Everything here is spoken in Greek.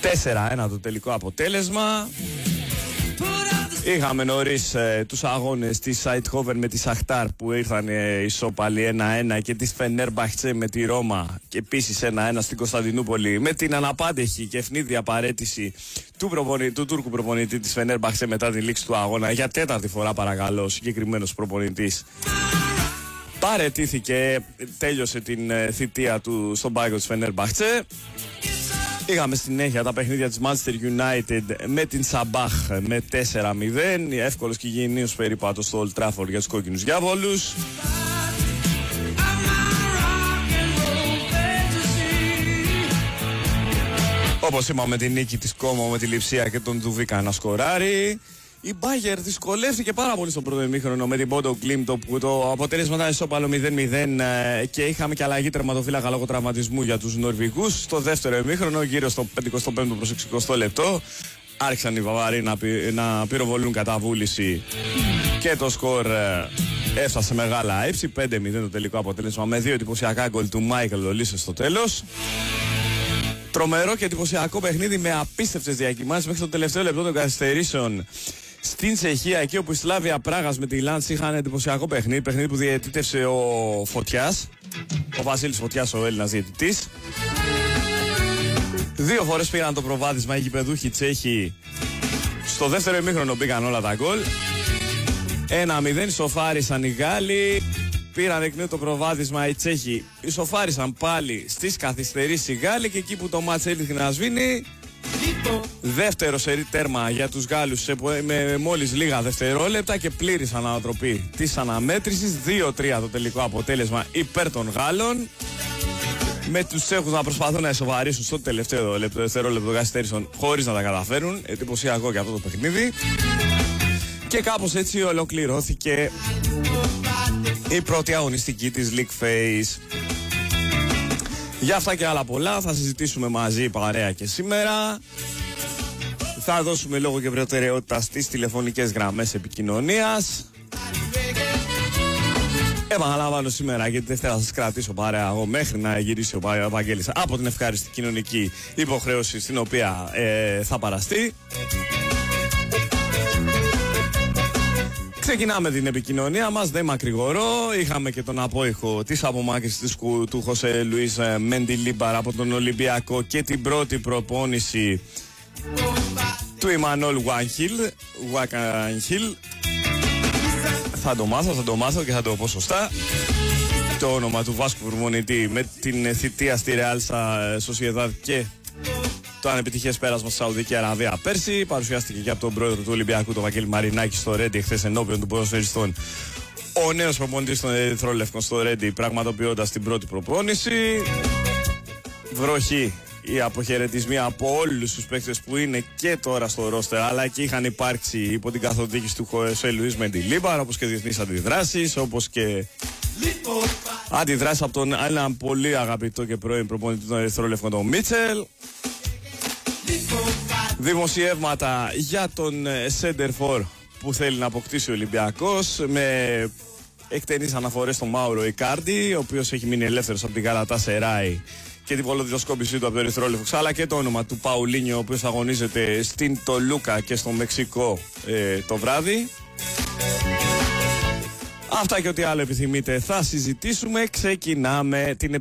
4-1 το τελικό αποτέλεσμα. Είχαμε νωρίς τους αγώνες της Αιτχόβεν με τη Σαχτάρ που ήρθαν ισόπαλοι 1-1 και της Φενέρμπαχτσε με τη Ρώμα και επίσης 1-1 στην Κωνσταντινούπολη, με την αναπάντεχη και ευνίδια παραίτηση του Τούρκου προπονητή της Φενέρμπαχτσε μετά την λήξη του αγώνα. Για τέταρτη φορά παρακαλώ ο συγκεκριμένος προπονητής παραιτήθηκε, τέλειωσε την θητεία του στον πάγκο της Φενέρμπαχτσε. Είχαμε συνέχεια τα παιχνίδια της Manchester United με την Σαμπάχ με 4-0. Εύκολος και υγιεινίος περίπατος στο Old Trafford για τους κόκκινους διάβολους. Όπως είπαμε, την νίκη της Κόμο με τη Λειψία και τον Δουβίκα να σκοράρει. Η Μπάγερ δυσκολεύτηκε πάρα πολύ στο πρώτο ημίχρονο με την Πόντο Κλίμπτ, που το αποτέλεσμα ήταν ισόπαλο 0-0 και είχαμε και αλλαγή τερματοφύλακα λόγω τραυματισμού για τους Νορβηγούς. Στο δεύτερο ημίχρονο, γύρω στο 55ο προς 60ο λεπτό, άρχισαν οι Βαβαροί να πυροβολούν κατά βούληση και το σκορ έφτασε μεγάλα ύψη. 5-0 το τελικό αποτέλεσμα με δύο εντυπωσιακά γκολ του Μάικλ Ολίσε στο τέλος. Τρομερό και εντυπωσιακό παιχνίδι με απίστευτες διακυμάνσεις μέχρι το τελευταίο λεπτό των καθυστερήσεων στην Τσεχία, εκεί όπου η Σλάβια Πράγας με τη Λάντς είχαν εντυπωσιακό παιχνίδι που διαιτήτευσε ο Φωτιάς, ο Βασίλης Φωτιάς, ο Έλληνας διαιτητής. Δύο φορές πήραν το προβάδισμα οι γηπεδούχοι Τσέχοι. Στο δεύτερο ημίχρονο μπήκαν όλα τα γκολ. 1-0 ισοφάρισαν οι Γάλλοι. Πήραν εκ νέου το προβάδισμα οι Τσέχοι. Ισοφάρισαν πάλι στις καθυστερήσεις οι Γάλλοι και εκεί που το μάτς έτυχε να σβήνει, δεύτερο σερί τέρμα για τους Γάλλους με μόλις λίγα δευτερόλεπτα και πλήρης ανατροπή της αναμέτρησης. 2-3 το τελικό αποτέλεσμα υπέρ των Γάλλων, με τους Τσέχους να προσπαθούν να ισοβαρίσουν στο τελευταίο δευτερόλεπτο των καθυστερήσεων χωρίς να τα καταφέρουν. Εντυπωσιακό και αυτό το παιχνίδι. Και κάπως έτσι ολοκληρώθηκε η πρώτη αγωνιστική της League Phase. Για αυτά και άλλα πολλά θα συζητήσουμε μαζί παρέα και σήμερα. Θα δώσουμε λόγο και προτεραιότητα στις τηλεφωνικές γραμμές επικοινωνίας. Επαναλαμβάνω σήμερα γιατί Δευτέρα θα σας κρατήσω παρέα εγώ μέχρι να γυρίσει ο Βαγγέλης από την ευχάριστη κοινωνική υποχρέωση στην οποία θα παραστεί. Ξεκινάμε την επικοινωνία μας, δεν μακρηγορώ. Είχαμε και τον απόϊχο της απομάκρυνσης του Χωσέ Λουίς Μεντιλίμπαρ από τον Ολυμπιακό και την πρώτη προπόνηση του Ιμανόλ Γουάκανχιλ. Θα το μάθω και θα το πω σωστά. Το όνομα του Βάσκου προπονητή με την θητεία στη Ρεάλ Σοσιεδάδ και το ανεπιτυχές πέρασμα στη Σαουδική Αραβία πέρσι. Παρουσιάστηκε και από τον πρόεδρο του Ολυμπιακού, τον Βαγγέλη Μαρινάκη, στο Ρέντι χθες ενώπιον των ποδοσφαιριστών. Ο νέος προπονητής των Ερυθρόλευκων στο Ρέντι, πραγματοποιώντας την πρώτη προπόνηση. Βροχή, οι αποχαιρετισμοί από όλους τους παίκτες που είναι και τώρα στο ρόστερ, αλλά και είχαν υπάρξει υπό την καθοδήγηση του Χωσέ Λουίς Μεντιλίμπαρ, όπως και διεθνείς αντιδράσεις, όπως και αντιδράσεις από τον έναν πολύ αγαπητό και πρώην προπονητή των Ερυθρόλευκων, τον Μίτσελ. Δημοσιεύματα για τον Σέντερφορ που θέλει να αποκτήσει ο Ολυμπιακός, με εκτενείς αναφορές στον Μάουρο Ικάρντι, ο οποίος έχει μείνει ελεύθερος από την Γκαλατασεράι και την βολοδιδοσκόπησή του από το Ερυθρόλευκος, αλλά και το όνομα του Παουλίνιο, ο οποίος αγωνίζεται στην Τολούκα και στο Μεξικό το βράδυ. Αυτά και ό,τι άλλο επιθυμείτε θα συζητήσουμε. Ξεκινάμε την